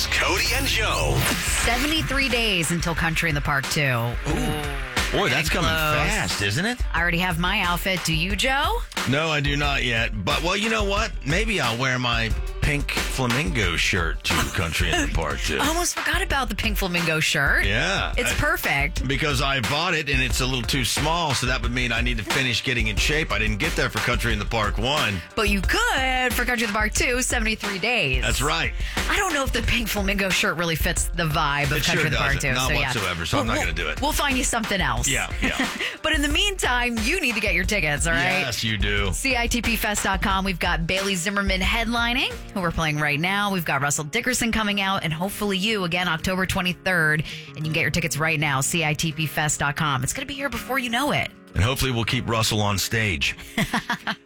It's Cody and Joe. 73 days until Country in the Park 2. Boy, that's coming close. fast, isn't it? I already have my outfit. Do you, Joe? No, I do not yet. But, well, you know what? Maybe I'll wear my pink flamingo shirt to Country in the Park, too. I almost forgot about the pink flamingo shirt. Yeah. It's perfect. Because I bought it and it's a little too small, so that would mean I need to finish getting in shape. I didn't get there for Country in the Park 1. But you could for Country in the Park 2, 73 days. That's right. I don't know if the pink flamingo shirt really fits the vibe of It Country sure in the Park 2. doesn't. Not whatsoever, so I'm not going to do it. We'll find you something else. Yeah. But in the meantime, you need to get your tickets, all right? Yes, you do. CITPfest.com. We've got Bailey Zimmerman headlining, who we're playing right now. We've got Russell Dickerson coming out, and hopefully you again October 23rd. And you can get your tickets right now, CITPfest.com. It's going to be here before you know it. And hopefully we'll keep Russell on stage.